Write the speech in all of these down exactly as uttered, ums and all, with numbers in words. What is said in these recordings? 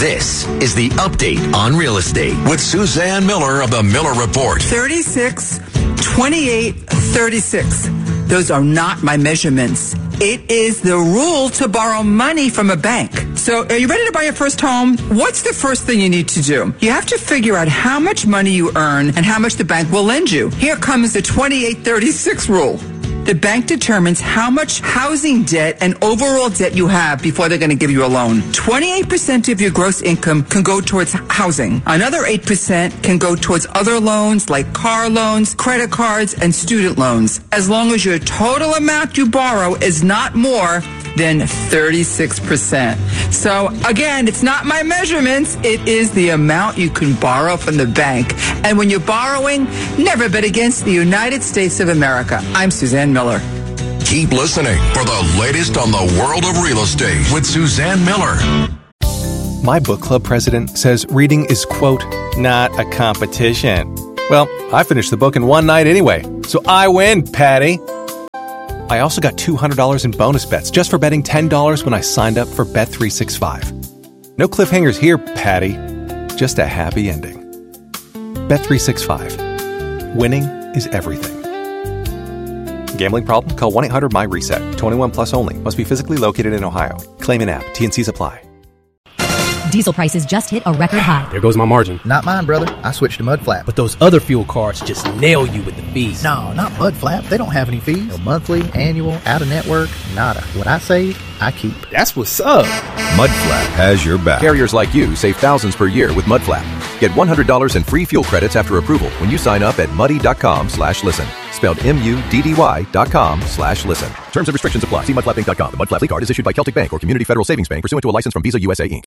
This is the Update on Real Estate with Suzanne Miller of the Miller Report. thirty-six, twenty-eight, thirty-six. Those are not my measurements. It is the rule to borrow money from a bank. So are you ready to buy your first home? What's the first thing you need to do? You have to figure out how much money you earn and how much the bank will lend you. Here comes the twenty-eight thirty-six rule. The bank determines how much housing debt and overall debt you have before they're going to give you a loan. twenty-eight percent of your gross income can go towards housing. Another eight percent can go towards other loans like car loans, credit cards, and student loans, as long as your total amount you borrow is not more than thirty-six percent. So again, it's not my measurements. It is the amount you can borrow from the bank. And when you're borrowing, never bet against the United States of America. I'm Suzanne Miller. Keep listening for the latest on the world of real estate with Suzanne Miller. My book club president says reading is, quote, not a competition. Well, I finished the book in one night anyway, so I win, Patty. I also got two hundred dollars in bonus bets just for betting ten dollars when I signed up for Bet three sixty-five. No cliffhangers here, Patty. Just a happy ending. Bet three sixty-five. Winning is everything. Gambling problem? Call one eight hundred M Y reset. twenty-one plus only. Must be physically located in Ohio. Claim in app. T and C's apply. Diesel prices just hit a record high. There goes my margin. Not mine, brother. I switched to Mudflap. But those other fuel cards just nail you with the fees. No, not Mudflap. They don't have any fees. No monthly, annual, out-of-network, nada. What I save, I keep. That's what's up. Mudflap has your back. Carriers like you save thousands per year with Mudflap. Get one hundred dollars in free fuel credits after approval when you sign up at muddy.com slash listen. Spelled M-U-D-D-Y dot com slash listen. Terms and restrictions apply. See mudflap inc dot com. The Mudflap card is issued by Celtic Bank or Community Federal Savings Bank pursuant to a license from Visa U S A, Incorporated.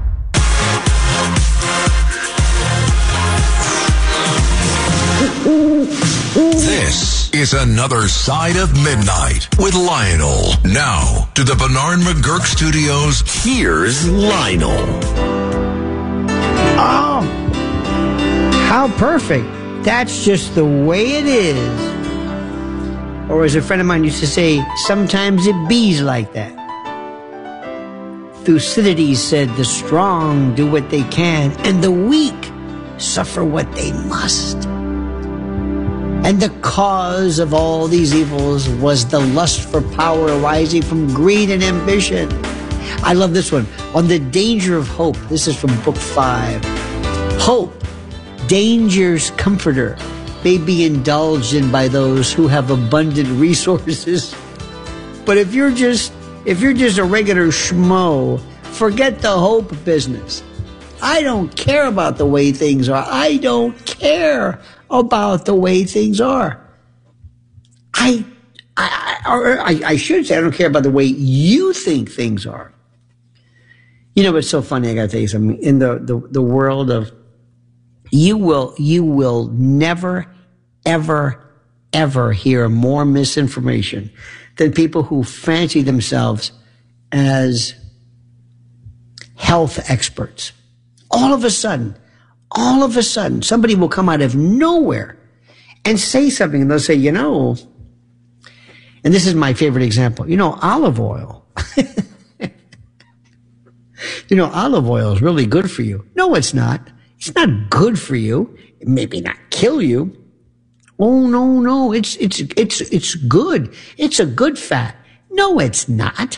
This is Another Side of Midnight with Lionel. Now, to the Bernard McGurk Studios, here's Lionel. Oh, how perfect. That's just the way it is. Or as a friend of mine used to say, sometimes it bees like that. Thucydides said, the strong do what they can, and the weak suffer what they must. And the cause of all these evils was the lust for power arising from greed and ambition. I love this one. On the danger of hope. This is from book five. Hope, danger's comforter, may be indulged in by those who have abundant resources. But if you're just, if you're just a regular schmo, forget the hope business. I don't care about the way things are. I don't care about the way things are. I, I, or I, I should say I don't care about the way you think things are. You know what's so funny? I got to tell you something. In the, the, the world of, you will, you will never, ever, ever hear more misinformation than people who fancy themselves as health experts. All of a sudden, all of a sudden, somebody will come out of nowhere and say something, and they'll say, you know, and this is my favorite example, you know, olive oil. You know, olive oil is really good for you. No, it's not. It's not good for you. It maybe not kill you. Oh, no, no, it's, it's, it's, it's good. It's a good fat. No, it's not.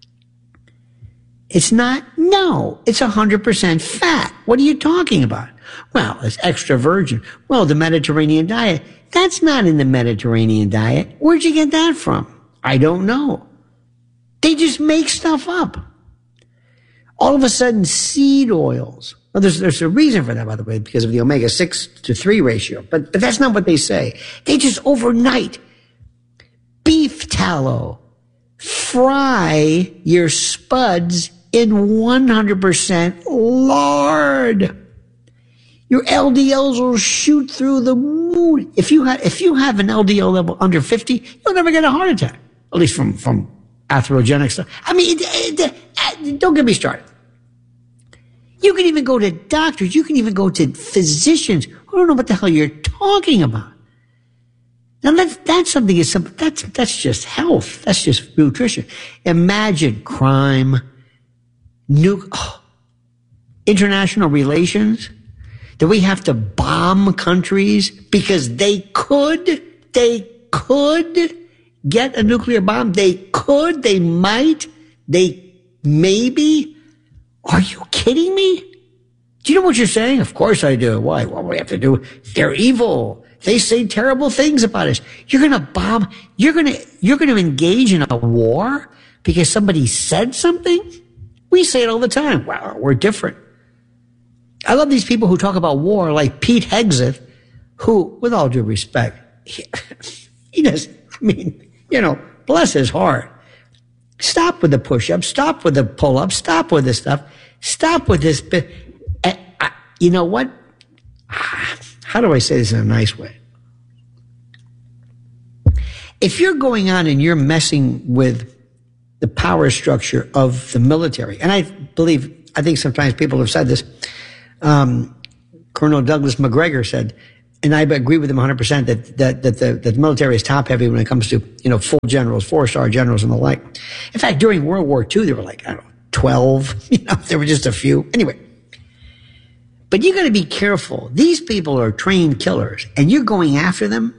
It's not? No, it's one hundred percent fat. What are you talking about? Well, it's extra virgin. Well, the Mediterranean diet. That's not in the Mediterranean diet. Where'd you get that from? I don't know. They just make stuff up. All of a sudden, seed oils. Well, there's, there's a reason for that, by the way, because of the omega six to three ratio. But, but that's not what they say. They just overnight. Beef tallow. Fry your spuds in one hundred percent lard. Your L D Ls will shoot through the moon. If you have, if you have an L D L level under fifty, you'll never get a heart attack. At least from, from atherogenic stuff. I mean, it, it, it, don't get me started. You can even go to doctors. You can even go to physicians who don't know what the hell you're talking about. Now that's, that's something, is some, that's, that's just health. That's just nutrition. Imagine crime, nu- oh, international relations? Do we have to bomb countries because they could, they could get a nuclear bomb? They could, they might, they maybe? Are you kidding me? Do you know what you're saying? Of course I do. Why? What do we have to do? They're evil. They say terrible things about us. You're going to bomb, you're going to, you're going to engage in a war because somebody said something? We say it all the time. Wow, we're different. I love these people who talk about war like Pete Hegseth, who, with all due respect, he, he does, I mean, you know, bless his heart. Stop with the push-ups. Stop with the pull-ups. Stop with this stuff. Stop with this. I, I, you know what? How do I say this in a nice way? If you're going on and you're messing with the power structure of the military, and I believe, I think sometimes people have said this, Um, Colonel Douglas McGregor said, and I agree with him one hundred percent, that, that, that, the, that the military is top heavy when it comes to, you know, full generals, four star generals and the like. In fact, during World War Two, there were like, I don't know, twelve, you know, there were just a few. Anyway. But you got to be careful. These people are trained killers and you're going after them.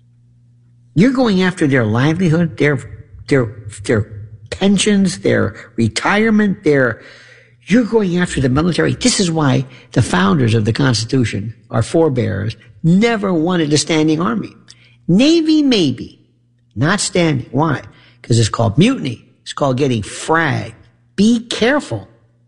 You're going after their livelihood, their, their, their pensions, their retirement, their, You're going after the military. This is why the founders of the Constitution, our forebears, never wanted a standing army. Navy, maybe. Not standing. Why? Because it's called mutiny. It's called getting fragged. Be careful.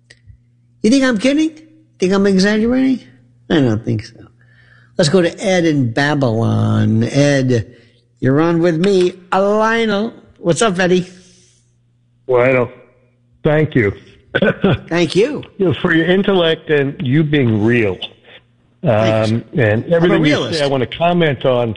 You think I'm kidding? Think I'm exaggerating? I don't think so. Let's go to Ed in Babylon. Ed, you're on with me. Lionel. What's up, Eddie? Lionel, thank you. Thank you. you know, for your intellect and you being real. Um, and everything you say I want to comment on.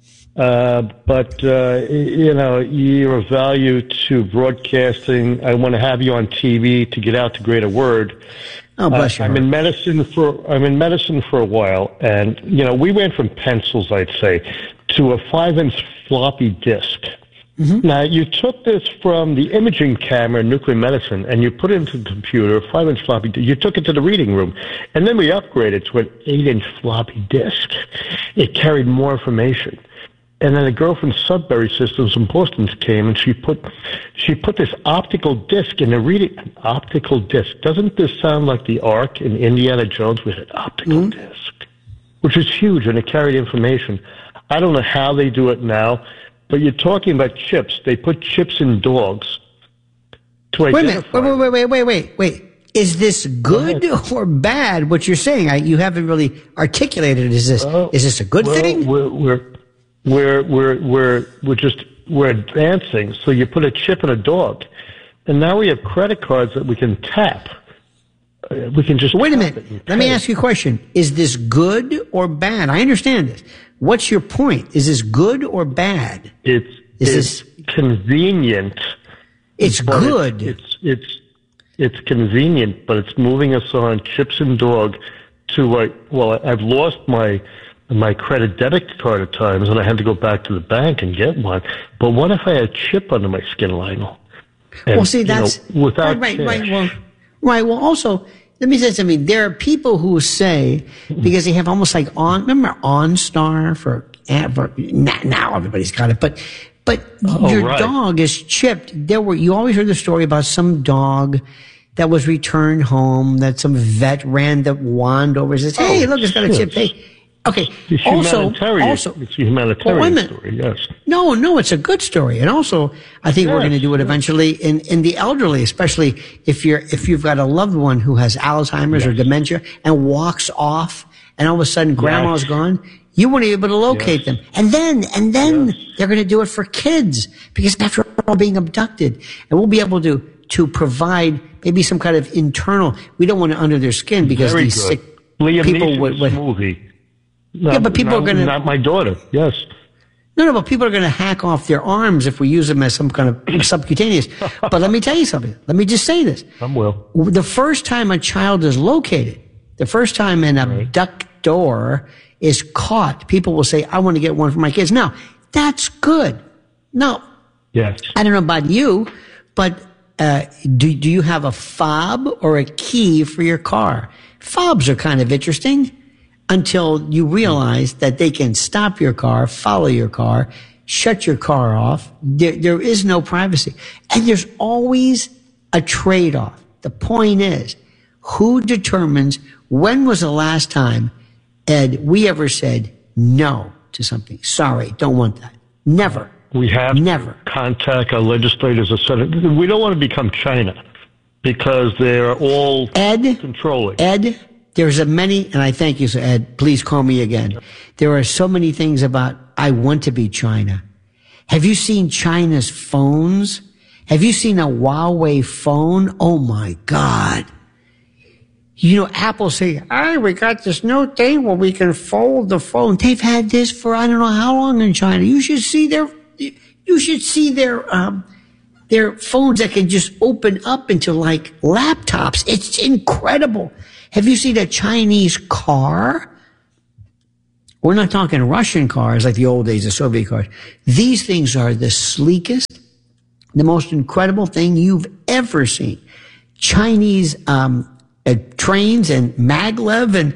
Uh, but, uh, you know, you're of value to broadcasting. I want to have you on T V to get out the greater word. Oh, bless you. Uh, I'm in medicine for, I'm in medicine for a while. And, you know, we went from pencils, I'd say, to a five inch floppy disk. Mm-hmm. Now, you took this from the imaging camera in nuclear medicine and you put it into the computer, five inch floppy disk. You took it to the reading room. And then we upgraded to an eight inch floppy disk. It carried more information. And then a girl from Sudbury Systems in Boston came and she put she put this optical disc in the reading. An optical disc. Doesn't this sound like the Ark in Indiana Jones with an optical mm-hmm. disc? Which is huge and it carried information. I don't know how they do it now. But you're talking about chips. They put chips in dogs to wait identify. a minute. Wait, wait, wait, wait, wait, wait. Is this good Go or bad? What you're saying? I, you haven't really articulated. Is this uh, is this a good well, thing? We're we're we're we're we're we're just we're advancing. So you put a chip in a dog, and now we have credit cards that we can tap. Uh, we can just wait a minute. Let me ask you a question. Is this good or bad? I understand this. What's your point? Is this good or bad? It's Is it's this, convenient. It's good. It's, it's it's it's convenient, but it's moving us on chips and dog to uh, well, I've lost my my credit debit card at times, and I had to go back to the bank and get one. But what if I had a chip under my skin, Lionel? And, well, see, that's you know, without right, right, cash. right. Well, right. Well, also. Let me say something. There are people who say, because they have almost like on, remember OnStar for, for now everybody's got it, but, but oh, your right. dog is chipped. There were, you always heard the story about some dog that was returned home, that some vet ran the wand over and says, hey, oh, look, it's got a chip. Hey, okay. It's also, humanitarian. also, it's a humanitarian well, story, yes. No, no, it's a good story. And also, I think yes, we're going to do it yes. eventually in, in the elderly, especially if you're, if you've got a loved one who has Alzheimer's yes. or dementia and walks off and all of a sudden grandma's yes. gone. You won't be able to locate yes. them. And then, and then yes. they're going to do it for kids because after all being abducted and we'll be able to, to provide maybe some kind of internal, we don't want it under their skin because Very these good. sick Liam people with, with movie. No, yeah, but people no, are going to... Not my daughter, yes. No, no, but people are going to hack off their arms if we use them as some kind of subcutaneous. But let me tell you something. Let me just say this. I will. The first time a child is located, the first time an abductor is caught, people will say, I want to get one for my kids. Now, that's good. Now, yes. I don't know about you, but uh, do, do you have a fob or a key for your car? Fobs are kind of interesting until you realize that they can stop your car, follow your car, shut your car off. There, there is no privacy. And there's always a trade-off. The point is, who determines when was the last time, Ed, we ever said no to something? Sorry, don't want that. Never. We have Never. to contact our legislators or senators. We don't want to become China because they're all Ed, controlling. Ed, there's a many, and I thank you, so Ed, please call me again. There are so many things about, I want to be China. Have you seen China's phones? Have you seen a Huawei phone? Oh my God. You know, Apple say, "Hey, we got this new thing where we can fold the phone." They've had this for I don't know how long in China. You should see their, you should see their, um, their phones that can just open up into like laptops. It's incredible. Have you seen a Chinese car? We're not talking Russian cars like the old days, the Soviet cars. These things are the sleekest, the most incredible thing you've ever seen. Chinese, um, Uh, trains and maglev and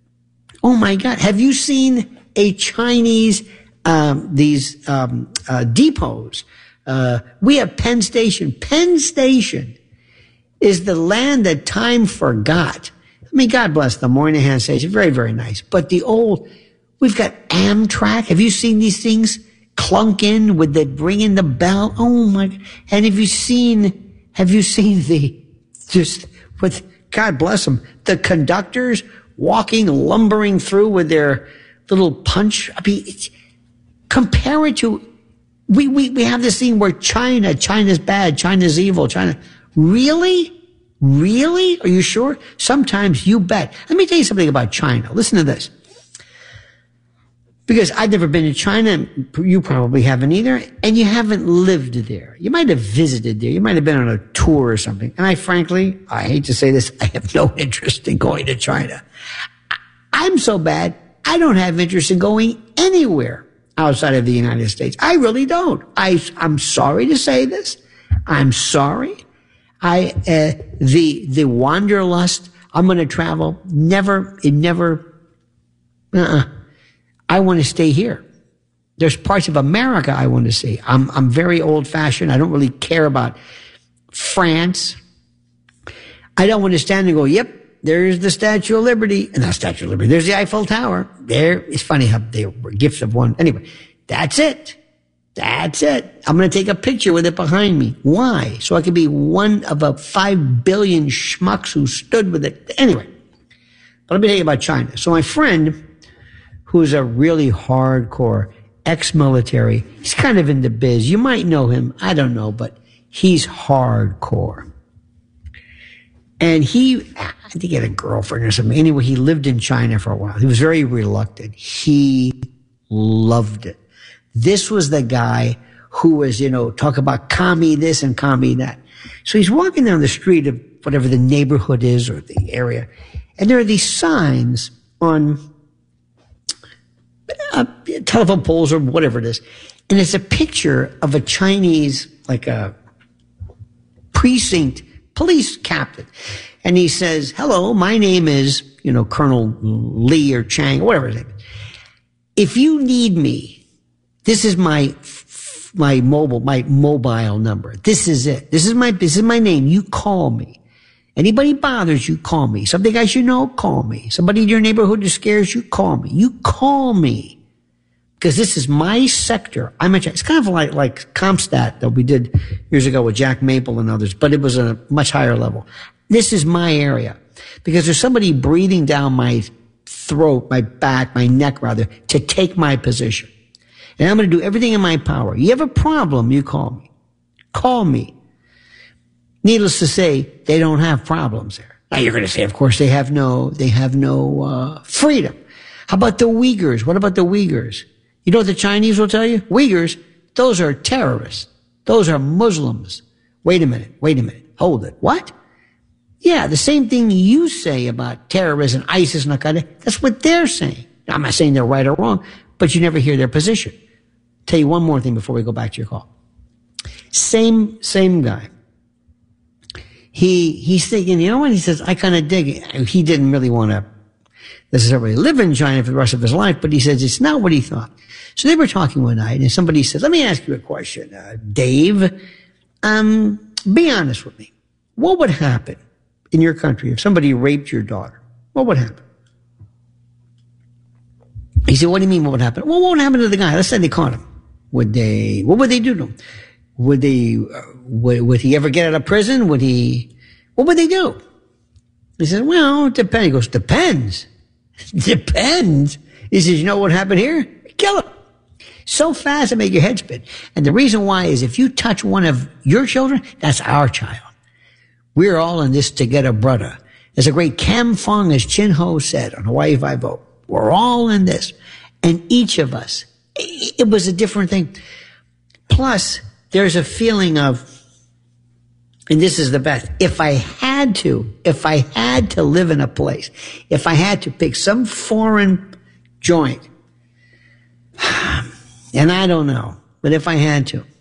oh my God, have you seen a Chinese um, these um, uh, depots? Uh, we have Penn Station. Penn Station is the land that time forgot. I mean, God bless the Moynihan Station, very very nice. But the old, we've got Amtrak. Have you seen these things clunk in with the ringing the bell? Oh my! And have you seen? Have you seen the just with? God bless them. The conductors walking, lumbering through with their little punch. I mean, it's, compare it to, we, we, we have this thing where China, China's bad, China's evil, China. Really? Really? Are you sure? Sometimes you bet. Let me tell you something about China. Listen to this. Because I've never been to China, you probably haven't either, and you haven't lived there. You might have visited there. You might have been on a tour or something. And I frankly, I hate to say this, I have no interest in going to China. I'm so bad, I don't have interest in going anywhere outside of the United States. I really don't. I, I'm sorry to say this. I'm sorry. I, uh, the, the wanderlust, I'm going to travel, never, it never, uh-uh. I want to stay here. There's parts of America I want to see. I'm, I'm very old fashioned. I don't really care about France. I don't want to stand and go, yep, there's the Statue of Liberty. And not Statue of Liberty. There's the Eiffel Tower. There. It's funny how they were gifts of one. Anyway, that's it. That's it. I'm going to take a picture with it behind me. Why? So I could be one of a five billion schmucks who stood with it. Anyway, but let me tell you about China. So my friend, who's a really hardcore ex-military. He's kind of in the biz. You might know him. I don't know, but he's hardcore. And he, I think he had a girlfriend or something. Anyway, he lived in China for a while. He was very reluctant. He loved it. This was the guy who was, you know, talk about commie this and commie that. So he's walking down the street of whatever the neighborhood is or the area. And there are these signs on Uh, telephone poles or whatever it is. And it's a picture of a Chinese, like a precinct police captain. And he says, hello, my name is, you know, Colonel Lee or Chang or whatever his name is. If you need me, this is my, my mobile, my mobile number. This is it. This is my, this is my name. You call me. Anybody bothers you, call me. Something I should know, call me. Somebody in your neighborhood that scares you, call me. You call me. Because this is my sector. I'm a, it's kind of like, like CompStat that we did years ago with Jack Maple and others, but it was a much higher level. This is my area. Because there's somebody breathing down my throat, my back, my neck rather, to take my position. And I'm going to do everything in my power. You have a problem, you call me. Call me. Needless to say, they don't have problems there. Now you're going to say, of course, they have no, they have no, uh, freedom. How about the Uyghurs? What about the Uyghurs? You know what the Chinese will tell you? Uyghurs, those are terrorists. Those are Muslims. Wait a minute. Wait a minute. Hold it. What? Yeah, the same thing you say about terrorism, ISIS, and Al-Qaeda. That's what they're saying. Now, I'm not saying they're right or wrong, but you never hear their position. Tell you one more thing before we go back to your call. Same, same guy. he, he's thinking, you know what? He says, I kind of dig it. He didn't really want to necessarily live in China for the rest of his life, but he says it's not what he thought. So they were talking one night, and somebody said, let me ask you a question, uh, Dave. Um, be honest with me. What would happen in your country if somebody raped your daughter? What would happen? He said, what do you mean what would happen? Well, what would happen to the guy? Let's say they caught him. Would they, what would they do to him? Would they, uh, would, would he ever get out of prison? Would he, what would they do? He said, well, it depends. He goes, depends. Depends. He says, you know what would happen here? Kill him. So fast it make your head spin. And the reason why is if you touch one of your children, that's our child. We're all in this together, brother. There's a great Cam Fong, as Chin Ho said on Hawaii Five-O. We're all in this. And each of us, it was a different thing. Plus, there's a feeling of, and this is the best, if I had to, if I had to live in a place, if I had to pick some foreign joint, and I don't know, but if I had to,